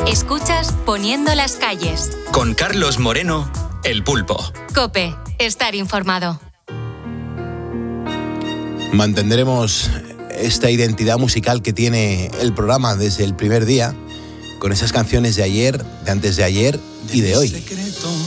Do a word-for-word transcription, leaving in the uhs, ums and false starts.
Escuchas Poniendo las calles. Con Carlos Moreno, El Pulpo. COPE, estar informado. Mantendremos esta identidad musical que tiene el programa desde el primer día, con esas canciones de ayer, de antes de ayer y de hoy.